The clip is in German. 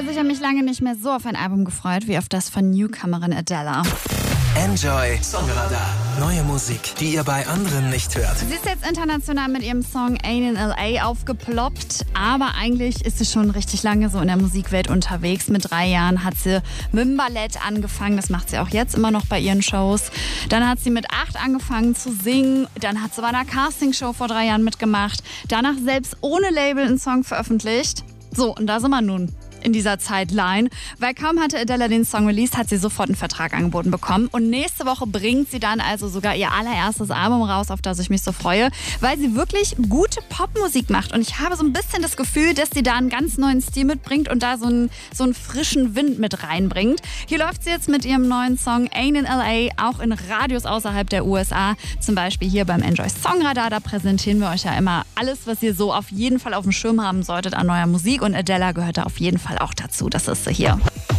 Also ich habe mich lange nicht mehr so auf ein Album gefreut, wie auf das von Newcomerin Adele. Enjoy Songradar. Neue Musik, die ihr bei anderen nicht hört. Sie ist jetzt international mit ihrem Song Ain't in L.A. aufgeploppt, aber eigentlich ist sie schon richtig lange so in der Musikwelt unterwegs. Mit 3 Jahren hat sie mit dem Ballett angefangen, das macht sie auch jetzt immer noch bei ihren Shows. Dann hat sie mit 8 angefangen zu singen, dann hat sie bei einer Castingshow vor 3 Jahren mitgemacht, danach selbst ohne Label einen Song veröffentlicht. So, und da sind wir nun. In dieser Zeitline. Weil kaum hatte Adele den Song released, hat sie sofort einen Vertrag angeboten bekommen. Und nächste Woche bringt sie dann also sogar ihr allererstes Album raus, auf das ich mich so freue, weil sie wirklich gute Popmusik macht. Und ich habe so ein bisschen das Gefühl, dass sie da einen ganz neuen Stil mitbringt und da so einen frischen Wind mit reinbringt. Hier läuft sie jetzt mit ihrem neuen Song Ain't in L.A. auch in Radios außerhalb der USA. Zum Beispiel hier beim Enjoy Songradar. Da präsentieren wir euch ja immer alles, was ihr so auf jeden Fall auf dem Schirm haben solltet an neuer Musik. Und Adele gehört da auf jeden Fall auch dazu. Das ist sie hier.